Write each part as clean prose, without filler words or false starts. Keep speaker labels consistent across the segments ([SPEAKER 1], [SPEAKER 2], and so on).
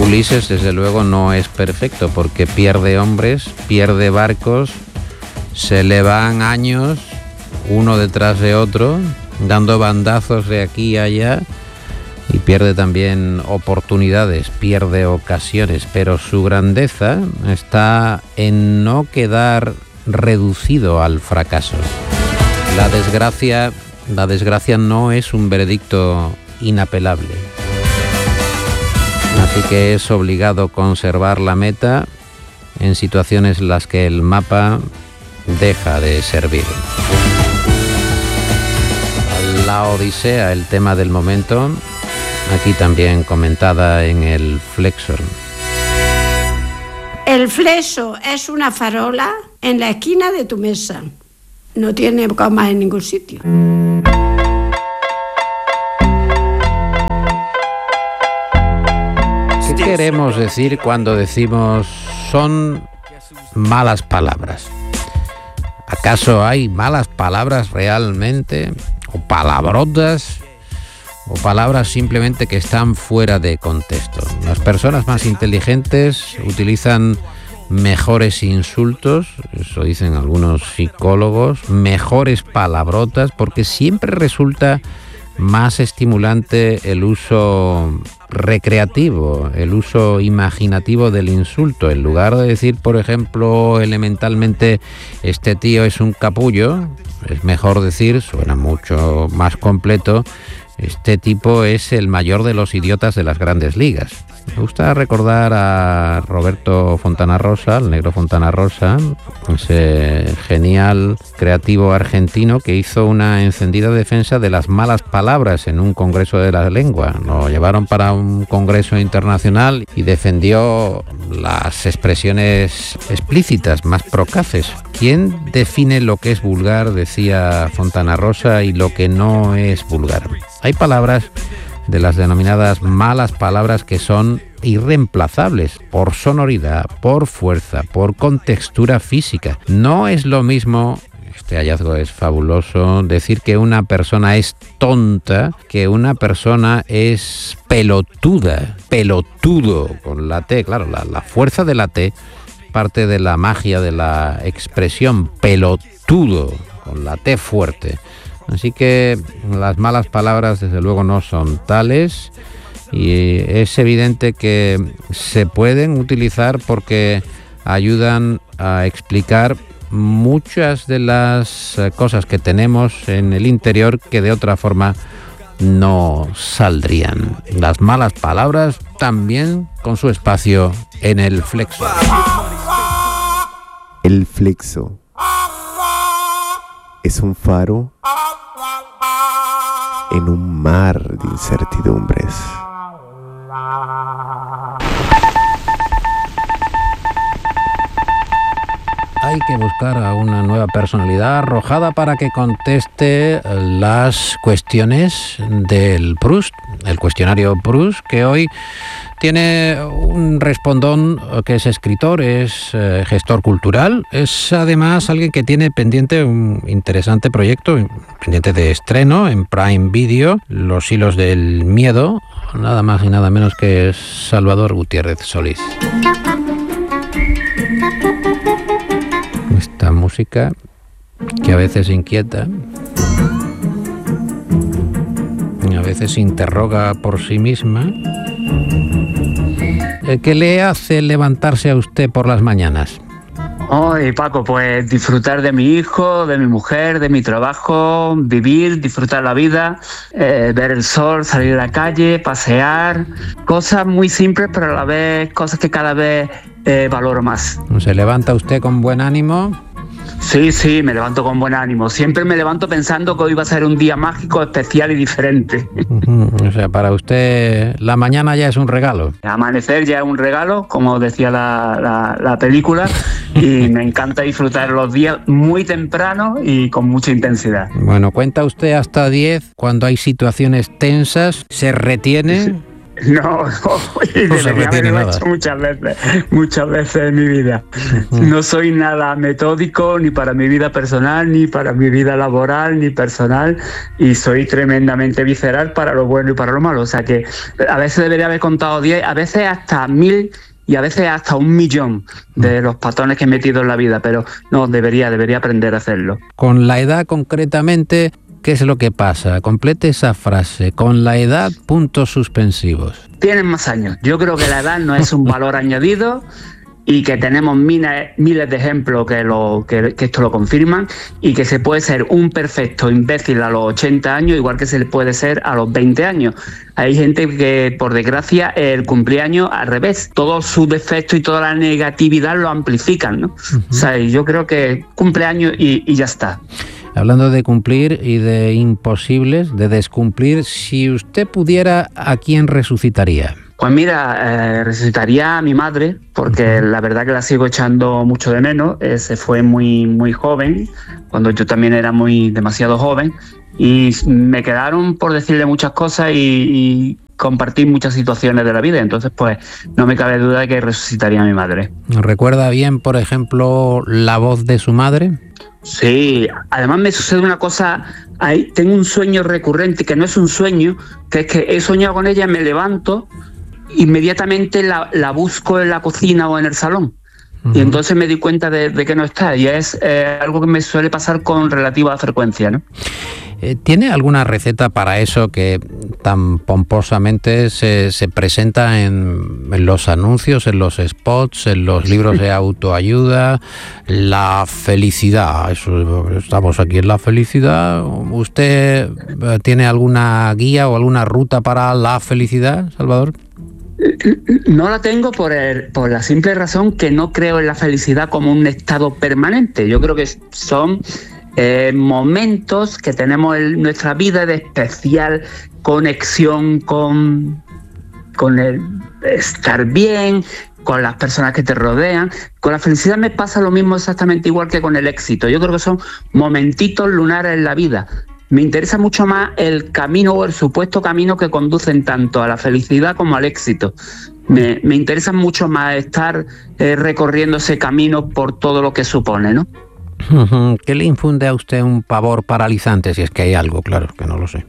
[SPEAKER 1] Ulises, desde luego, no es perfecto porque pierde hombres, pierde barcos, se le van años uno detrás de otro, dando bandazos de aquí a allá, y pierde también oportunidades, pierde ocasiones, pero su grandeza está en no quedar reducido al fracaso. La desgracia no es un veredicto inapelable. Así que es obligado conservar la meta en situaciones en las que el mapa deja de servir. La Odisea, el tema del momento, aquí también comentada en el Flexo.
[SPEAKER 2] El flexo es una farola en la esquina de tu mesa. No tiene comas en ningún sitio.
[SPEAKER 1] ¿Qué queremos decir cuando decimos son malas palabras? ¿Acaso hay malas palabras realmente? ¿O palabrotas? ¿O palabras simplemente que están fuera de contexto? Las personas más inteligentes utilizan mejores insultos, eso dicen algunos psicólogos, mejores palabrotas, porque siempre resulta más estimulante el uso recreativo, el uso imaginativo del insulto. En lugar de decir, por ejemplo, elementalmente, este tío es un capullo, es mejor decir, suena mucho más completo, este tipo es el mayor de los idiotas de las grandes ligas. Me gusta recordar a Roberto Fontana Rosa, el negro Fontana Rosa, ese genial creativo argentino que hizo una encendida defensa de las malas palabras en un congreso de la lengua. Lo llevaron para un congreso internacional y defendió las expresiones explícitas, más procaces. ¿Quién define lo que es vulgar?, decía Fontana Rosa, y lo que no es vulgar. Hay palabras de las denominadas malas palabras que son irreemplazables por sonoridad, por fuerza, por contextura física. No es lo mismo, este hallazgo es fabuloso, decir que una persona es tonta que una persona es pelotuda, pelotudo con la T. Claro, la fuerza de la T, parte de la magia de la expresión pelotudo con la T fuerte. Así que las malas palabras desde luego no son tales, y es evidente que se pueden utilizar porque ayudan a explicar muchas de las cosas que tenemos en el interior que de otra forma no saldrían. Las malas palabras también con su espacio en el Flexo.
[SPEAKER 3] El Flexo es un faro en un mar de incertidumbres.
[SPEAKER 1] Hay que buscar a una nueva personalidad arrojada para que conteste las cuestiones del Proust, el cuestionario Proust, que hoy tiene un respondón que es escritor, es gestor cultural, es además alguien que tiene pendiente un interesante proyecto, pendiente de estreno en Prime Video, Los hilos del miedo, nada más y nada menos que Salvador Gutiérrez Solís. Esta música que a veces inquieta, y a veces interroga por sí misma, ¿qué le hace levantarse a usted por las mañanas?
[SPEAKER 4] Ay, Paco, pues disfrutar de mi hijo, de mi mujer, de mi trabajo, vivir, disfrutar la vida, ver el sol, salir a la calle, pasear, cosas muy simples, pero a la vez cosas que cada vez valoro más.
[SPEAKER 1] ¿Se levanta usted con buen ánimo?
[SPEAKER 4] Sí, me levanto con buen ánimo. Siempre me levanto pensando que hoy va a ser un día mágico, especial y diferente.
[SPEAKER 1] O sea, para usted la mañana ya es un regalo.
[SPEAKER 4] Amanecer ya es un regalo, como decía la película, y me encanta disfrutar los días muy temprano y con mucha intensidad.
[SPEAKER 1] Bueno, cuenta usted hasta 10 cuando hay situaciones tensas, se retiene.
[SPEAKER 4] Sí. No, y
[SPEAKER 1] No se
[SPEAKER 4] debería
[SPEAKER 1] retiene
[SPEAKER 4] haberlo
[SPEAKER 1] nada.
[SPEAKER 4] hecho muchas veces en mi vida. No soy nada metódico ni para mi vida personal, ni para mi vida laboral, ni personal, y soy tremendamente visceral para lo bueno y para lo malo. O sea que a veces debería haber contado 10, a veces hasta 1000 y a veces hasta 1.000.000 de los patones que he metido en la vida, pero no, debería aprender a hacerlo.
[SPEAKER 1] Con la edad concretamente, ¿qué es lo que pasa? Complete esa frase. Con la edad, puntos suspensivos.
[SPEAKER 4] Tienen más años. Yo creo que la edad no es un valor añadido y que tenemos miles de ejemplos que esto lo confirman, y que se puede ser un perfecto imbécil a los 80 años igual que se le puede ser a los 20 años. Hay gente que, por desgracia, el cumpleaños al revés, todos sus defectos y toda la negatividad lo amplifican, ¿no? O sea, yo creo que cumpleaños y ya está.
[SPEAKER 1] Hablando de cumplir y de imposibles, de descumplir, si usted pudiera, ¿a quién resucitaría?
[SPEAKER 4] Pues mira, resucitaría a mi madre, porque la verdad que la sigo echando mucho de menos. Se fue muy joven, cuando yo también era demasiado joven, y me quedaron por decirle muchas cosas y compartir muchas situaciones de la vida. Entonces, pues no me cabe duda de que resucitaría a mi madre.
[SPEAKER 1] ¿Recuerda bien, por ejemplo, la voz de su madre?
[SPEAKER 4] Sí, además me sucede una cosa, tengo un sueño recurrente, que no es un sueño, que es que he soñado con ella, me levanto, inmediatamente la busco en la cocina o en el salón. Y entonces me di cuenta de que no está, y es algo que me suele pasar con relativa frecuencia, ¿no?
[SPEAKER 1] ¿Tiene alguna receta para eso que tan pomposamente se presenta en los anuncios, en los spots, en los libros de autoayuda? La felicidad, estamos aquí en la felicidad. ¿Usted tiene alguna guía o alguna ruta para la felicidad, Salvador?
[SPEAKER 4] No la tengo por la simple razón que no creo en la felicidad como un estado permanente. Yo creo que son momentos que tenemos en nuestra vida de especial conexión con el estar bien, con las personas que te rodean. Con la felicidad me pasa lo mismo, exactamente igual que con el éxito. Yo creo que son momentitos lunares en la vida. Me interesa mucho más el camino o el supuesto camino que conducen tanto a la felicidad como al éxito. Me interesa mucho más estar recorriendo ese camino por todo lo que supone, ¿no?
[SPEAKER 1] ¿Qué le infunde a usted un pavor paralizante, si es que hay algo? Claro, que no lo sé.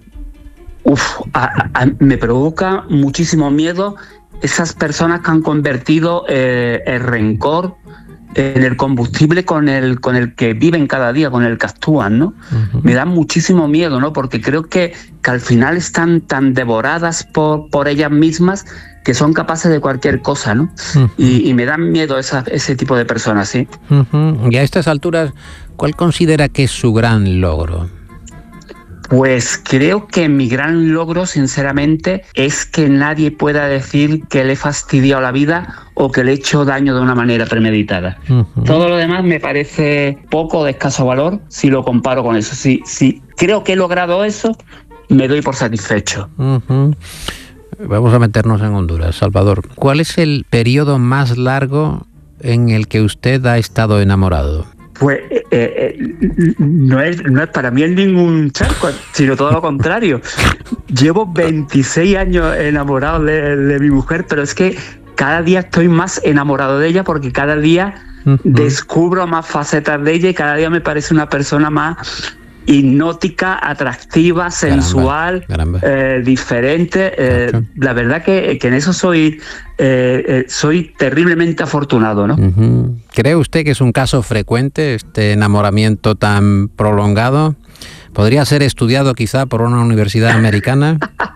[SPEAKER 4] Me provoca muchísimo miedo esas personas que han convertido el rencor en el combustible con el que viven cada día, con el que actúan, ¿no? Me da muchísimo miedo, ¿no? Porque creo que al final están tan devoradas por ellas mismas que son capaces de cualquier cosa, ¿no? Y me dan miedo ese tipo de personas, ¿sí?
[SPEAKER 1] Y a estas alturas, ¿cuál considera que es su gran logro?
[SPEAKER 4] Pues creo que mi gran logro, sinceramente, es que nadie pueda decir que le he fastidiado la vida o que le he hecho daño de una manera premeditada. Todo lo demás me parece poco, de escaso valor, si lo comparo con eso. Si creo que he logrado eso, me doy por satisfecho.
[SPEAKER 1] Vamos a meternos en Honduras. Salvador, ¿cuál es el periodo más largo en el que usted ha estado enamorado?
[SPEAKER 4] Pues no es para mí en ningún charco, sino todo lo contrario. Llevo 26 años enamorado de mi mujer, pero es que cada día estoy más enamorado de ella, porque cada día descubro más facetas de ella y cada día me parece una persona más hipnótica, atractiva, sensual, diferente. La verdad que en eso soy terriblemente afortunado, ¿no?
[SPEAKER 1] ¿Cree usted que es un caso frecuente este enamoramiento tan prolongado? ¿Podría ser estudiado quizá por una universidad americana?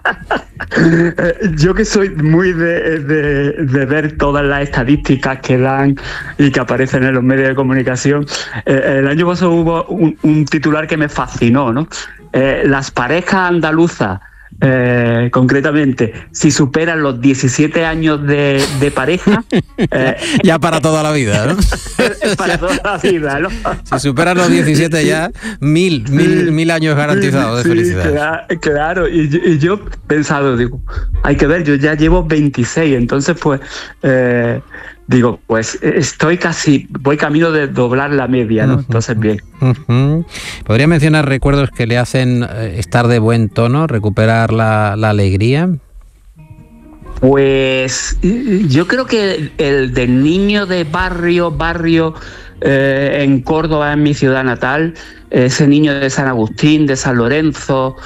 [SPEAKER 4] Yo que soy muy de ver todas las estadísticas que dan y que aparecen en los medios de comunicación, el año pasado hubo un titular que me fascinó, ¿no? Las parejas andaluzas, concretamente, si superan los 17 años de pareja...
[SPEAKER 1] ya para toda la vida, ¿no?
[SPEAKER 4] Para toda la vida, ¿no?
[SPEAKER 1] Si superan los 17 ya, mil años garantizados de felicidad.
[SPEAKER 4] Claro, y yo he pensado, digo, hay que ver, yo ya llevo 26, entonces pues... digo, pues voy camino de doblar la media, ¿no? Entonces, bien.
[SPEAKER 1] ¿Podría mencionar recuerdos que le hacen estar de buen tono, recuperar la alegría?
[SPEAKER 4] Pues yo creo que el del niño de barrio en Córdoba, en mi ciudad natal, ese niño de San Agustín, de San Lorenzo,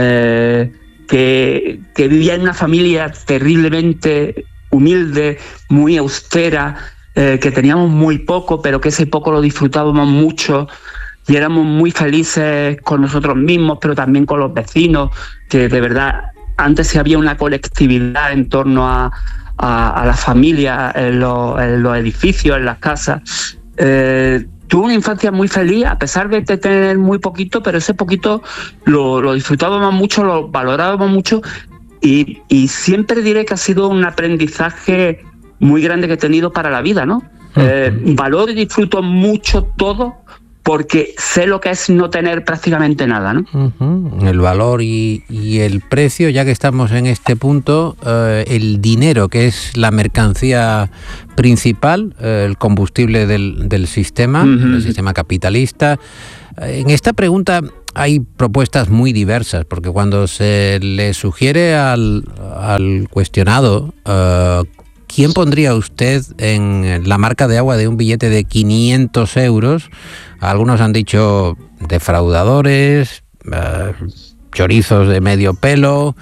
[SPEAKER 4] que vivía en una familia terriblemente humilde, muy austera, que teníamos muy poco, pero que ese poco lo disfrutábamos mucho y éramos muy felices con nosotros mismos, pero también con los vecinos, que de verdad antes sí había una colectividad en torno a la familia, en los edificios, en las casas. Tuve una infancia muy feliz, a pesar de tener muy poquito, pero ese poquito lo disfrutábamos mucho, lo valorábamos mucho, y siempre diré que ha sido un aprendizaje muy grande que he tenido para la vida, ¿no? Valoro y disfruto mucho todo, porque sé lo que es no tener prácticamente nada, ¿no?
[SPEAKER 1] El valor y el precio, ya que estamos en este punto, el dinero, que es la mercancía principal, el combustible del sistema, del sistema capitalista. En esta pregunta hay propuestas muy diversas, porque cuando se le sugiere al cuestionado ¿quién pondría usted en la marca de agua de un billete de 500 euros? Algunos han dicho defraudadores, chorizos de medio pelo,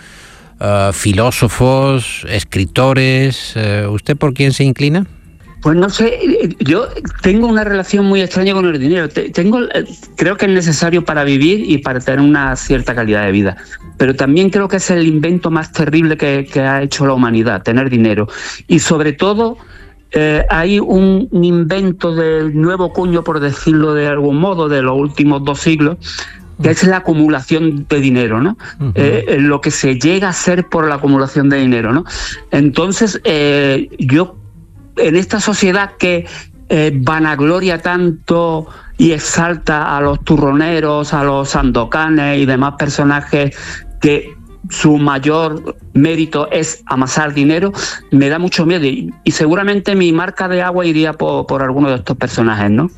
[SPEAKER 1] filósofos, escritores. ¿Usted por quién se inclina?
[SPEAKER 4] Pues no sé, yo tengo una relación muy extraña con el dinero. Creo que es necesario para vivir y para tener una cierta calidad de vida. Pero también creo que es el invento más terrible que ha hecho la humanidad, tener dinero. Y sobre todo, hay un invento del nuevo cuño, por decirlo de algún modo, de los últimos 2 siglos, que es la acumulación de dinero, ¿no? Lo que se llega a hacer por la acumulación de dinero, ¿no? Entonces, yo, en esta sociedad que vanagloria tanto y exalta a los turroneros, a los sandocanes y demás personajes que su mayor mérito es amasar dinero, me da mucho miedo, y seguramente mi marca de agua iría por alguno de estos personajes, ¿no?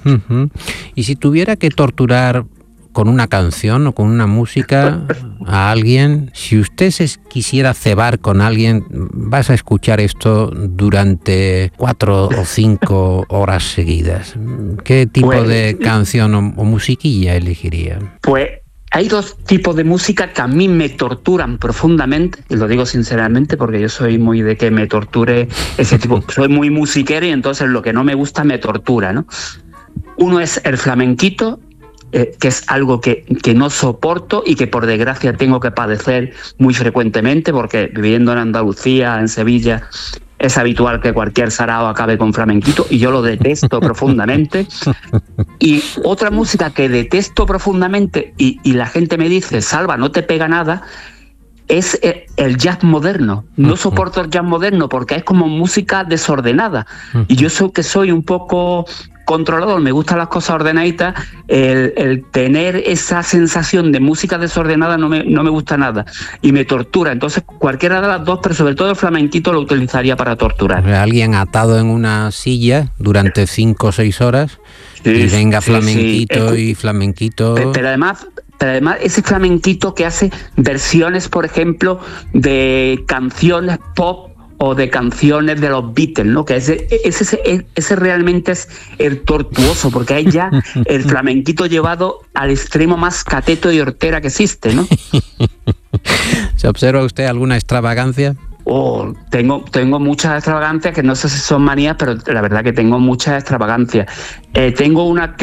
[SPEAKER 1] Y si tuviera que torturar con una canción o con una música a alguien, si usted quisiera cebar con alguien, vas a escuchar esto durante 4 o 5 horas seguidas. ¿Qué tipo de canción o musiquilla elegiría? Pues
[SPEAKER 4] hay 2 tipos de música que a mí me torturan profundamente, y lo digo sinceramente porque yo soy muy de que me torture ese tipo. Soy muy musiquero y entonces lo que no me gusta me tortura, ¿no? Uno es el flamenquito, que es algo que no soporto y que por desgracia tengo que padecer muy frecuentemente, porque viviendo en Andalucía, en Sevilla, es habitual que cualquier sarao acabe con flamenquito y yo lo detesto profundamente. Y otra música que detesto profundamente y la gente me dice, Salva, no te pega nada, es el jazz moderno. No soporto el jazz moderno porque es como música desordenada. Y yo soy un poco controlador, me gustan las cosas ordenaditas, el tener esa sensación de música desordenada no me gusta nada y me tortura. Entonces cualquiera de las 2, pero sobre todo el flamenquito, lo utilizaría para torturar.
[SPEAKER 1] Alguien atado en una silla durante 5 o 6 horas, y venga flamenquito y flamenquito.
[SPEAKER 4] Pero además ese flamenquito que hace versiones, por ejemplo, de canciones pop o de canciones de los Beatles, ¿no? Que ese realmente es el tortuoso, porque hay ya el flamenquito llevado al extremo más cateto y hortera que existe, ¿no?
[SPEAKER 1] ¿Se observa usted alguna extravagancia?
[SPEAKER 4] Tengo muchas extravagancias, que no sé si son manías, pero la verdad que tengo muchas extravagancias. Tengo una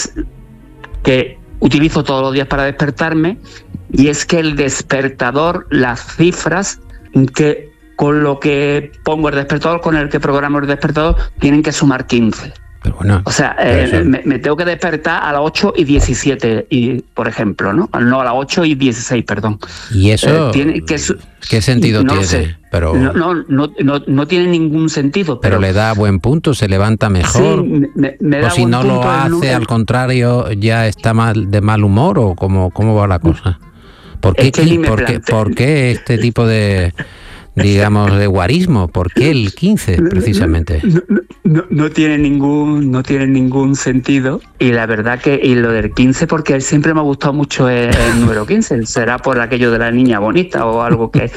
[SPEAKER 4] que utilizo todos los días para despertarme, y es que el despertador, las cifras que con lo que pongo el despertador, con el que programo el despertador, tienen que sumar 15.
[SPEAKER 1] Pero bueno,
[SPEAKER 4] o sea, me tengo que despertar a las 8:17, por ejemplo, ¿no? No, a las 8:16, perdón.
[SPEAKER 1] ¿Y eso qué sentido tiene?
[SPEAKER 4] Sé.
[SPEAKER 1] Pero
[SPEAKER 4] no tiene ningún sentido.
[SPEAKER 1] Pero le da buen punto, se levanta mejor.
[SPEAKER 4] Sí, me da
[SPEAKER 1] o si
[SPEAKER 4] buen
[SPEAKER 1] no
[SPEAKER 4] punto,
[SPEAKER 1] lo hace, al contrario, ya está de mal humor, o cómo va la cosa. ¿Por qué este tipo de digamos, de guarismo. ¿Por qué el 15, precisamente?
[SPEAKER 4] No tiene ningún sentido. Y la verdad que lo del 15, porque siempre me ha gustado mucho el número 15. Será por aquello de la niña bonita o algo que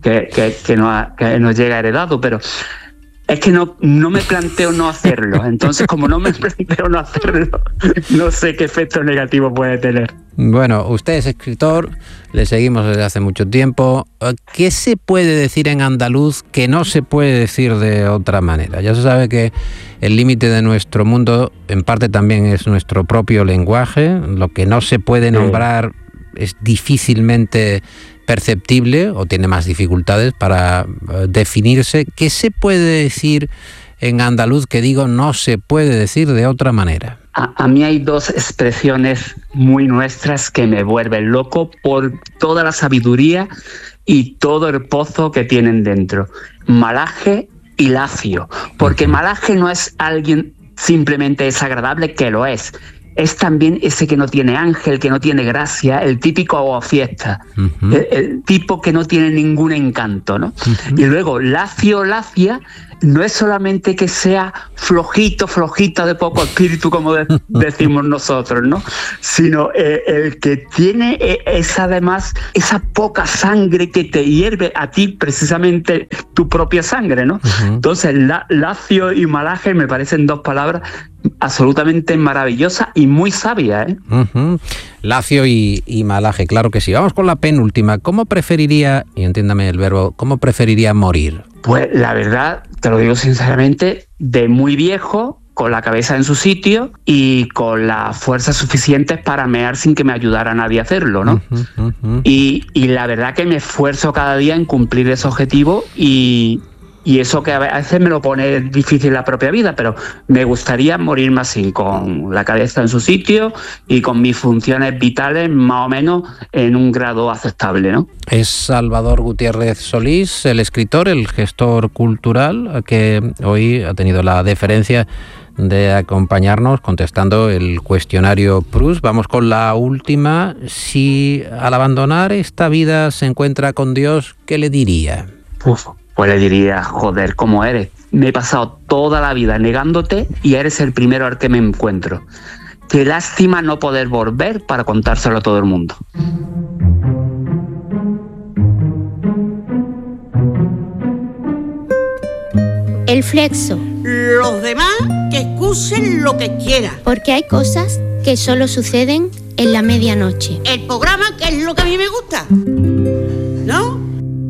[SPEAKER 4] nos llega heredado, pero es que no me planteo no hacerlo. Entonces, como no me planteo no hacerlo, no sé qué efecto negativo puede tener.
[SPEAKER 1] Bueno, usted es escritor, le seguimos desde hace mucho tiempo. ¿Qué se puede decir en andaluz que no se puede decir de otra manera? Ya se sabe que el límite de nuestro mundo en parte también es nuestro propio lenguaje. Lo que no se puede nombrar es difícilmente perceptible o tiene más dificultades para definirse. ¿Qué se puede decir en andaluz que digo no se puede decir de otra manera?
[SPEAKER 4] A mí hay dos expresiones muy nuestras que me vuelven loco por toda la sabiduría y todo el pozo que tienen dentro. Malaje y lacio. Porque malaje no es alguien simplemente desagradable, que lo es. Es también ese que no tiene ángel, que no tiene gracia, el típico aguafiesta, el tipo que no tiene ningún encanto, ¿no? Y luego, lacio, lacia, no es solamente que sea flojito de poco espíritu, como decimos nosotros, ¿no? Sino el que tiene además esa poca sangre que te hierve a ti, precisamente tu propia sangre, ¿no? Entonces, lacio y malaje me parecen dos palabras absolutamente maravillosas y muy sabias, ¿eh?
[SPEAKER 1] Lacio y malaje, claro que sí. Vamos con la penúltima. ¿Cómo preferiría, y entiéndame el verbo, cómo preferiría morir?
[SPEAKER 4] Pues la verdad, te lo digo sinceramente, de muy viejo, con la cabeza en su sitio y con las fuerzas suficientes para mear sin que me ayudara nadie a hacerlo, ¿no? Y la verdad que me esfuerzo cada día en cumplir ese objetivo y eso que a veces me lo pone difícil la propia vida, pero me gustaría morirme así, con la cabeza en su sitio y con mis funciones vitales más o menos en un grado aceptable, ¿no?
[SPEAKER 1] Es Salvador Gutiérrez Solís, el escritor, el gestor cultural, que hoy ha tenido la deferencia de acompañarnos contestando el cuestionario Proust. Vamos con la última. Si al abandonar esta vida se encuentra con Dios, ¿qué le diría?
[SPEAKER 4] Pues le diría, joder, ¿cómo eres? Me he pasado toda la vida negándote y eres el primero al que me encuentro. Qué lástima no poder volver para contárselo a todo el mundo.
[SPEAKER 5] El flexo.
[SPEAKER 6] Los demás que excusen lo que quieran.
[SPEAKER 5] Porque hay cosas que solo suceden en la medianoche.
[SPEAKER 6] El programa, que es lo que a mí me gusta, ¿no?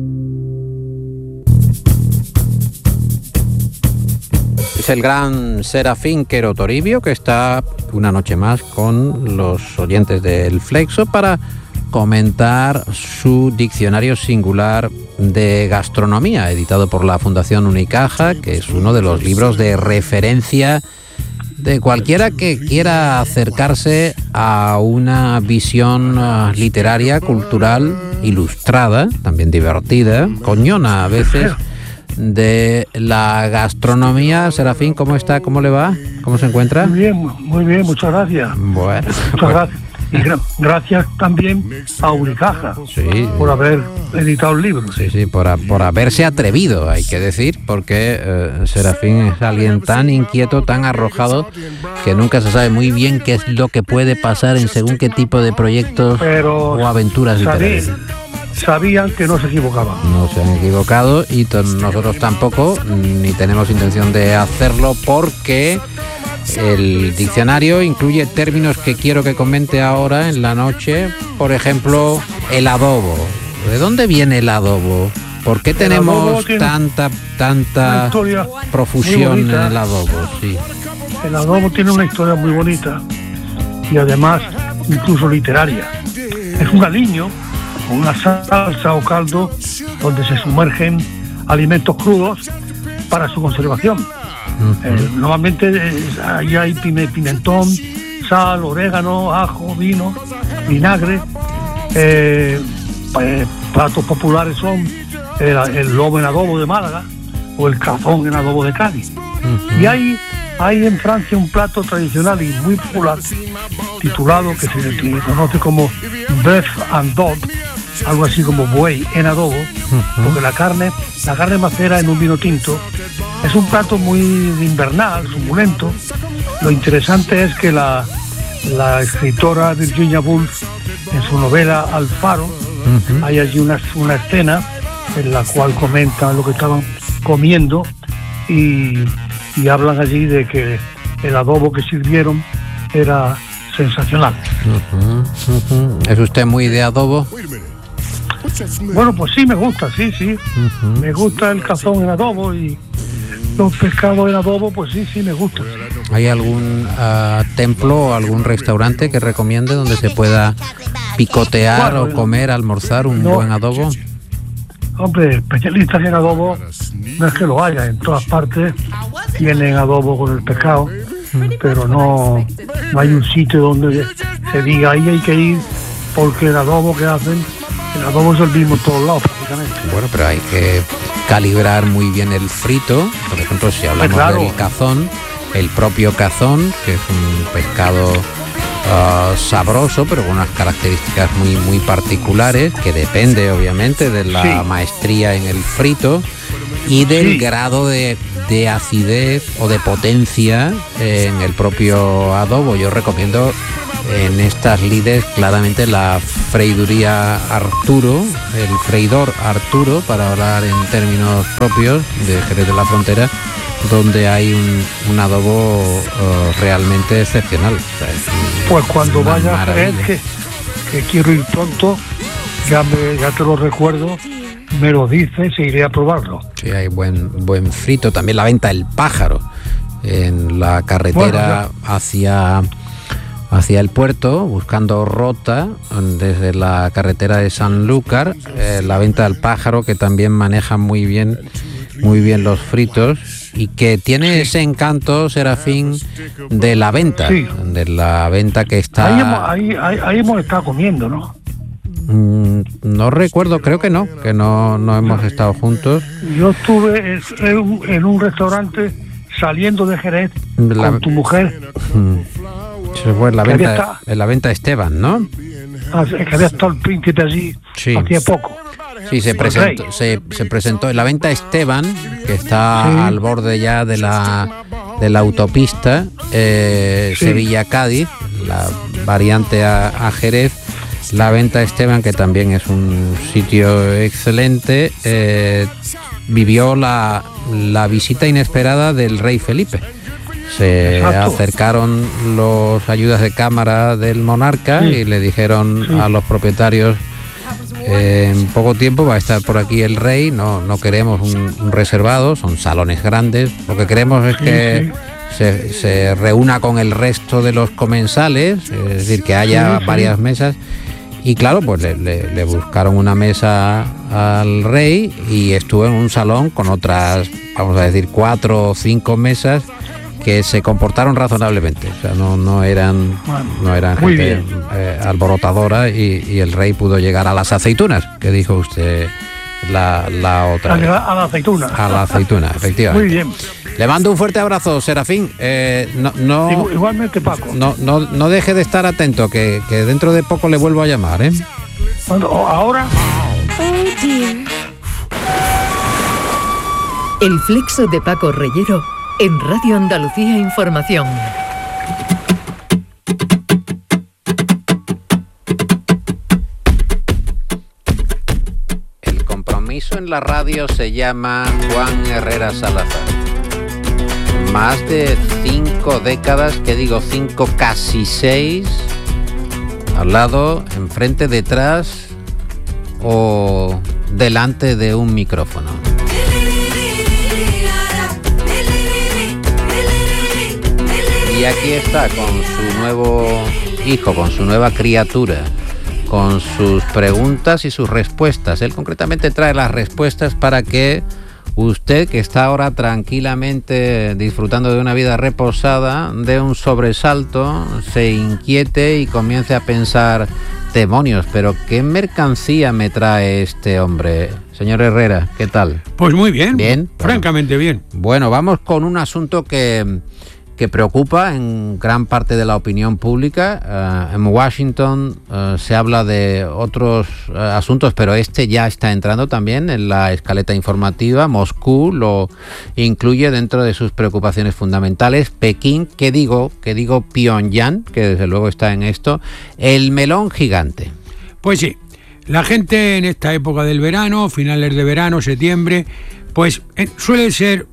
[SPEAKER 1] Es el gran Serafín Quero Toribio, que está una noche más con los oyentes del Flexo para comentar su diccionario singular de gastronomía, editado por la Fundación Unicaja, que es uno de los libros de referencia de cualquiera que quiera acercarse a una visión literaria, cultural, ilustrada, también divertida, coñona a veces, de la gastronomía. Serafín, ¿cómo está? ¿Cómo le va? ¿Cómo se encuentra?
[SPEAKER 7] Muy bien, muchas gracias.
[SPEAKER 1] Bueno,
[SPEAKER 7] muchas gracias. Y gracias también a Unicaja,
[SPEAKER 1] sí,
[SPEAKER 7] por haber editado el libro.
[SPEAKER 1] Sí, por haberse atrevido, hay que decir, porque Serafín es alguien tan inquieto, tan arrojado, que nunca se sabe muy bien qué es lo que puede pasar en según qué tipo de proyectos o aventuras literarias.
[SPEAKER 7] Sabían que no se equivocaban.
[SPEAKER 1] No se han equivocado y nosotros tampoco, ni tenemos intención de hacerlo, porque el diccionario incluye términos que quiero que comente ahora en la noche. Por ejemplo, el adobo. ¿De dónde viene el adobo? ¿Por qué tenemos tanta profusión en el adobo? Sí.
[SPEAKER 7] El adobo tiene una historia muy bonita y además incluso literaria. Es un aliño, una salsa o caldo donde se sumergen alimentos crudos para su conservación. Normalmente ahí hay pimentón, sal, orégano, ajo, vino, vinagre. Platos populares son el lobo en adobo de Málaga o el cazón en adobo de Cádiz. Y hay en Francia un plato tradicional y muy popular titulado, que se conoce como bœuf en daube, algo así como buey en adobo, porque la carne macera en un vino tinto. Es un plato muy invernal, suculento. Lo interesante es que la escritora Virginia Woolf, en su novela Alfaro, hay allí una escena en la cual comentan lo que estaban comiendo y hablan allí de que el adobo que sirvieron era sensacional.
[SPEAKER 1] ¿Es usted muy de adobo?
[SPEAKER 7] Bueno, pues sí, me gusta, sí. Me gusta el cazón en adobo y los pescados en adobo, pues sí, me gusta.
[SPEAKER 1] ¿Hay algún templo o algún restaurante que recomiende donde se pueda picotear o comer, almorzar un buen adobo?
[SPEAKER 7] Hombre, especialistas en adobo no es que lo haya, en todas partes tienen adobo con el pescado, pero no hay un sitio donde se diga ahí hay que ir porque el adobo que hacen, el adobo es el mismo en todos lados prácticamente.
[SPEAKER 1] Bueno, pero hay que calibrar muy bien el frito. Por ejemplo, si hablamos del cazón, el propio cazón, que es un pescado sabroso, pero con unas características muy particulares, que depende obviamente de la maestría en el frito y del grado de acidez o de potencia en el propio adobo. Yo recomiendo en estas lides claramente la freiduría Arturo, el freidor Arturo, para hablar en términos propios de Jerez de la Frontera, donde hay un adobo realmente excepcional. O sea,
[SPEAKER 7] pues cuando vaya a Jerez, que quiero ir pronto, ya te lo recuerdo, me lo dices e iré a probarlo.
[SPEAKER 1] Sí, hay buen frito. También la venta El Pájaro en la carretera hacia el puerto, buscando Rota, desde la carretera de Sanlúcar, la venta del Pájaro, que también maneja muy bien los fritos y que tiene ese encanto, Serafín, de la venta, de la venta que está...
[SPEAKER 7] Ahí hemos estado comiendo, ¿no?
[SPEAKER 1] No recuerdo, creo que no hemos estado juntos.
[SPEAKER 7] Yo estuve en un restaurante saliendo de Jerez con tu mujer.
[SPEAKER 1] Eso fue en la venta Esteban, ¿no?
[SPEAKER 7] Que había estado el príncipe allí hacía poco.
[SPEAKER 1] Sí, se presentó en la venta Esteban, que está al borde ya de la autopista Sevilla-Cádiz, la variante a Jerez. La venta Esteban, que también es un sitio excelente, vivió la visita inesperada del rey Felipe. Se acercaron los ayudas de cámara del monarca y le dijeron a los propietarios: en poco tiempo va a estar por aquí el rey, no queremos un reservado, son salones grandes, lo que queremos es que se reúna con el resto de los comensales, es decir, que haya varias mesas. Y claro, pues le buscaron una mesa al rey y estuvo en un salón con otras, vamos a decir, 4 o 5 mesas que se comportaron razonablemente. O sea, no eran gente alborotadora y el rey pudo llegar a las aceitunas, que dijo usted la otra.
[SPEAKER 7] A la aceituna.
[SPEAKER 1] A la aceituna, efectivamente.
[SPEAKER 7] Muy bien.
[SPEAKER 1] Le mando un fuerte abrazo, Serafín.
[SPEAKER 7] Igualmente, Paco.
[SPEAKER 1] No deje de estar atento, que dentro de poco le vuelvo a llamar, ¿eh?
[SPEAKER 7] Ahora.
[SPEAKER 8] El flexo de Paco Reyero en Radio Andalucía Información.
[SPEAKER 1] El compromiso en la radio se llama Juan Herrera Salazar. Más de 5 décadas, que digo 5, casi 6, al lado, enfrente, detrás o delante de un micrófono. Y aquí está con su nuevo hijo, con su nueva criatura, con sus preguntas y sus respuestas. Él concretamente trae las respuestas para que usted, que está ahora tranquilamente disfrutando de una vida reposada, dé un sobresalto, se inquiete y comience a pensar: demonios, pero ¿qué mercancía me trae este hombre? Señor Herrera, ¿qué tal?
[SPEAKER 9] Pues muy bien.
[SPEAKER 1] ¿Bien?
[SPEAKER 9] Francamente bien.
[SPEAKER 1] Bueno, vamos con un asunto que que preocupa en gran parte de la opinión pública. En Washington se habla de otros asuntos, pero este ya está entrando también en la escaleta informativa. Moscú lo incluye dentro de sus preocupaciones fundamentales. Pekín, ¿qué digo Pyongyang, que desde luego está en esto? El melón gigante.
[SPEAKER 9] Pues sí, la gente en esta época del verano, finales de verano, septiembre, pues suele ser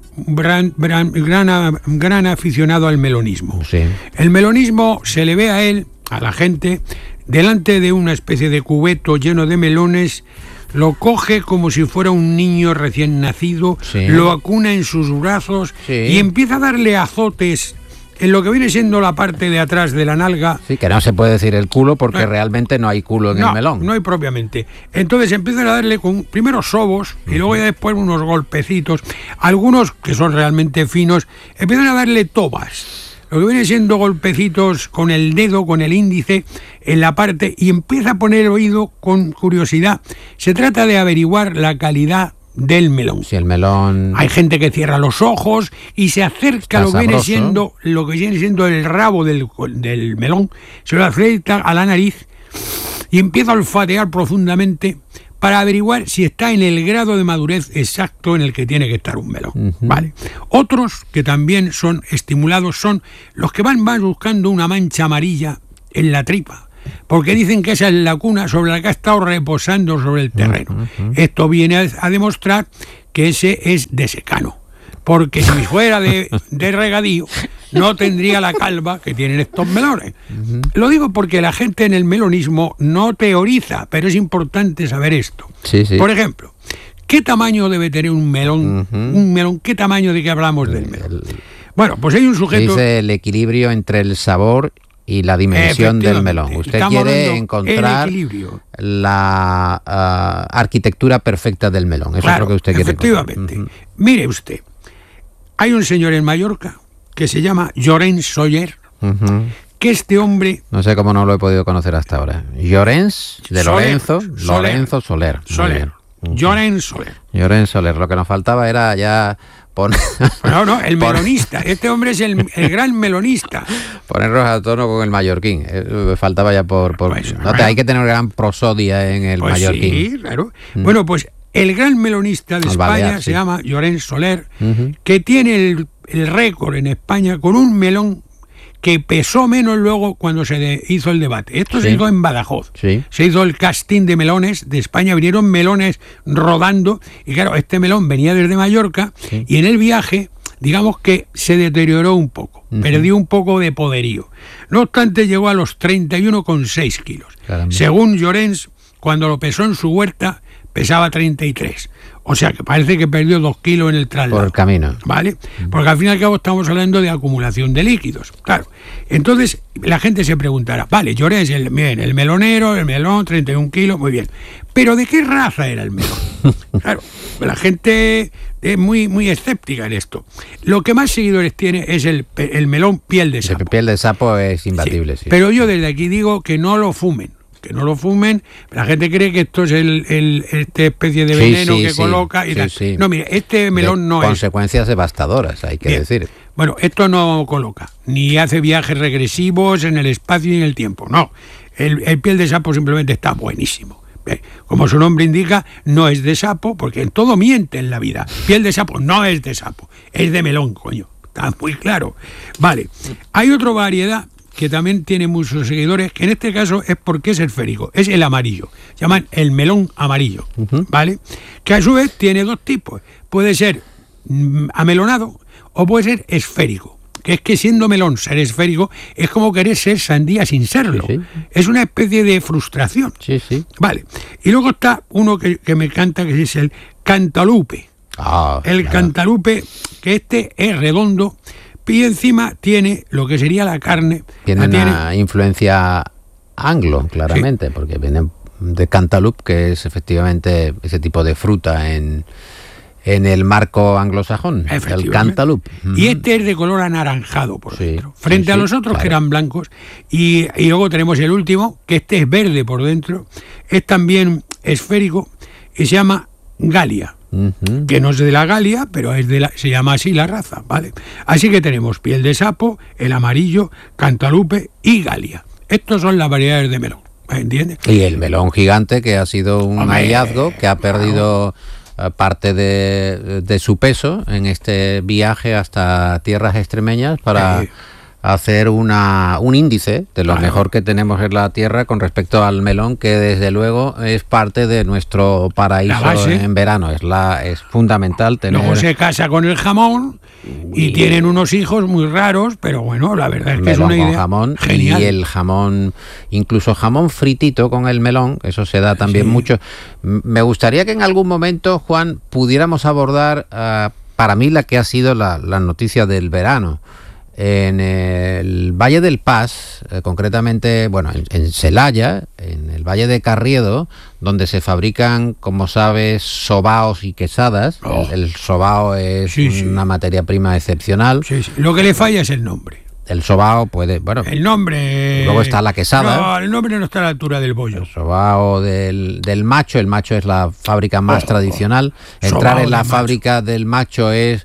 [SPEAKER 9] gran aficionado al melonismo.
[SPEAKER 1] Sí.
[SPEAKER 9] El melonismo se le ve a la gente, delante de una especie de cubeto lleno de melones, lo coge como si fuera un niño recién nacido,
[SPEAKER 1] sí,
[SPEAKER 9] lo acuna en sus brazos, sí, y empieza a darle azotes en lo que viene siendo la parte de atrás de la nalga.
[SPEAKER 1] Sí, que no se puede decir el culo porque realmente no hay culo en el melón.
[SPEAKER 9] No hay propiamente. Entonces empiezan a darle con primero sobos y luego ya después unos golpecitos. Algunos, que son realmente finos, empiezan a darle tobas. Lo que viene siendo golpecitos con el dedo, con el índice, en la parte, y empieza a poner el oído con curiosidad. Se trata de averiguar la calidad del melón.
[SPEAKER 1] Si el melón...
[SPEAKER 9] Hay gente que cierra los ojos y se acerca a lo que viene siendo el rabo del melón, se lo acerca a la nariz y empieza a olfatear profundamente para averiguar si está en el grado de madurez exacto en el que tiene que estar un melón. Uh-huh. Vale. Otros que también son estimulados son los que van buscando una mancha amarilla en la tripa, porque dicen que esa es la cuna sobre la que ha estado reposando sobre el terreno. Uh-huh. Esto viene a demostrar que ese es de secano, porque si fuera de regadío no tendría la calva que tienen estos melones. Uh-huh. Lo digo porque la gente en el melonismo no teoriza, pero es importante saber esto.
[SPEAKER 1] Sí, sí.
[SPEAKER 9] Por ejemplo, ¿qué tamaño debe tener un melón? Uh-huh. Un melón, ¿qué tamaño de qué hablamos del melón? Bueno, pues hay un sujeto...
[SPEAKER 1] Dice el equilibrio entre el sabor y la dimensión del melón. Usted quiere encontrar la arquitectura perfecta del melón. Eso es lo que usted quiere encontrar.
[SPEAKER 9] Efectivamente. Uh-huh. Mire usted, hay un señor en Mallorca que se llama Llorens Soler, uh-huh, que este hombre...
[SPEAKER 1] No sé cómo no lo he podido conocer hasta ahora. Llorens, de Lorenzo Soler.
[SPEAKER 9] Uh-huh. Llorens Soler.
[SPEAKER 1] Llorens Soler. Lo que nos faltaba era ya...
[SPEAKER 9] No, el melonista. Este hombre es el gran melonista.
[SPEAKER 1] Ponernos a tono con el mallorquín. Faltaba ya por... Pues, no, hay que tener gran prosodia en el mallorquín.
[SPEAKER 9] Sí, claro. Bueno, pues el gran melonista de España Balear, se llama Llorens Soler, uh-huh, que tiene el récord en España con un melón que pesó menos luego cuando se hizo el debate. Esto se hizo en Badajoz.
[SPEAKER 1] Sí.
[SPEAKER 9] Se hizo el casting de melones de España, vinieron melones rodando, y claro, este melón venía desde Mallorca, sí, y en el viaje, digamos que se deterioró un poco, uh-huh, perdió un poco de poderío. No obstante, llegó a los 31,6 kilos. Caramba. Según Llorens, cuando lo pesó en su huerta, pesaba 33. O sea que parece que perdió 2 kilos en el traslado.
[SPEAKER 1] Por el camino.
[SPEAKER 9] ¿Vale? Porque al fin y al cabo estamos hablando de acumulación de líquidos. Claro. Entonces la gente se preguntará, vale, Llorens, el melonero, el melón, 31 kilos, muy bien. Pero ¿de qué raza era el melón? Claro, la gente es muy escéptica en esto. Lo que más seguidores tiene es el melón piel de sapo.
[SPEAKER 1] El piel de sapo es imbatible, sí.
[SPEAKER 9] Pero yo desde aquí digo que no lo fumen. Que no lo fumen, la gente cree que esto es esta especie de veneno que coloca y tal. Sí. No, mire, este melón no es...
[SPEAKER 1] Consecuencias devastadoras, hay que decir.
[SPEAKER 9] Bueno, esto no coloca, ni hace viajes regresivos en el espacio y en el tiempo, no. El piel de sapo simplemente está buenísimo. Como su nombre indica, no es de sapo, porque en todo miente en la vida. Piel de sapo no es de sapo, es de melón, coño. Está muy claro. Vale, hay otra variedad que también tiene muchos seguidores, que en este caso es porque es esférico, es el amarillo, llaman el melón amarillo, uh-huh, ¿vale? Que a su vez tiene dos tipos, puede ser amelonado o puede ser esférico, que es que siendo melón ser esférico es como querer ser sandía sin serlo, sí, sí. Es una especie de frustración,
[SPEAKER 1] sí, sí.
[SPEAKER 9] Vale, y luego está uno que me encanta, que es el cantalupe, cantalupe, que este es redondo, y encima tiene lo que sería la carne.
[SPEAKER 1] Tiene una influencia anglo, claramente, sí, porque viene de cantaloupe, que es efectivamente ese tipo de fruta en el marco anglosajón, el cantaloupe.
[SPEAKER 9] Y este es de color anaranjado por dentro, frente a los otros, claro, que eran blancos. Y luego tenemos el último, que este es verde por dentro, es también esférico y se llama Galia. que no es de la Galia, pero se llama así la raza, ¿vale? Así que tenemos piel de sapo, el amarillo, cantalupe y Galia. Estos son las variedades de melón, ¿entiendes?
[SPEAKER 1] Y el melón gigante, que ha sido un hallazgo, que ha perdido parte de su peso en este viaje hasta tierras extremeñas para hacer un índice de lo mejor que tenemos en la tierra con respecto al melón, que desde luego es parte de nuestro paraíso en verano. Es fundamental tener.
[SPEAKER 9] Luego se casa con el jamón y tienen unos hijos muy raros, pero bueno, la verdad es que es una idea
[SPEAKER 1] jamón
[SPEAKER 9] genial.
[SPEAKER 1] Y el jamón, incluso jamón fritito con el melón, eso se da también mucho. Me gustaría que en algún momento, Juan, pudiéramos abordar para mí la que ha sido la noticia del verano. En el Valle del Paz, concretamente, bueno, en Celaya, en el Valle de Carriedo, donde se fabrican, como sabes, sobaos y quesadas. El sobao es una materia prima excepcional.
[SPEAKER 9] Lo que le falla es el nombre.
[SPEAKER 1] El sobao puede, bueno...
[SPEAKER 9] El nombre...
[SPEAKER 1] Luego está la quesada.
[SPEAKER 9] No, el nombre no está a la altura del bollo.
[SPEAKER 1] El sobao del macho. El macho es la fábrica más tradicional. Entrar en la fábrica del macho es...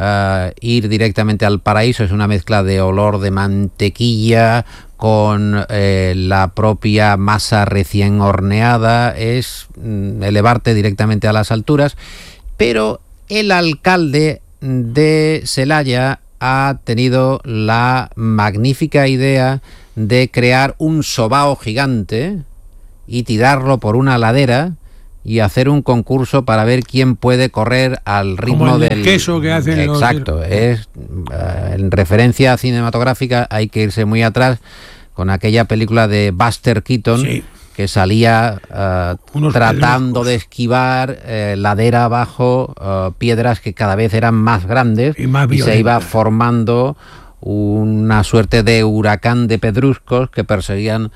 [SPEAKER 1] ir directamente al paraíso. Es una mezcla de olor de mantequilla con la propia masa recién horneada, es elevarte directamente a las alturas. Pero el alcalde de Celaya ha tenido la magnífica idea de crear un sobao gigante y tirarlo por una ladera y hacer un concurso para ver quién puede correr al ritmo
[SPEAKER 9] como el
[SPEAKER 1] del
[SPEAKER 9] queso que hacen.
[SPEAKER 1] Exacto, es en referencia cinematográfica hay que irse muy atrás con aquella película de Buster Keaton, que salía tratando de esquivar ladera abajo piedras que cada vez eran más grandes y se iba formando una suerte de huracán de pedruscos que perseguían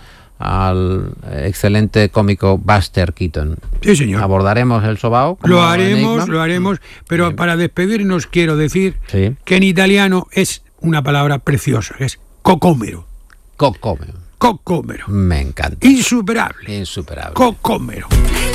[SPEAKER 1] al excelente cómico Buster Keaton.
[SPEAKER 9] Sí, señor.
[SPEAKER 1] Abordaremos el sobao.
[SPEAKER 9] Lo haremos, pero para despedirnos quiero decir que en italiano es una palabra preciosa, que es cocomero.
[SPEAKER 1] Cocomero.
[SPEAKER 9] Cocomero.
[SPEAKER 1] Me encanta.
[SPEAKER 9] Insuperable.
[SPEAKER 1] Insuperable.
[SPEAKER 9] Cocomero.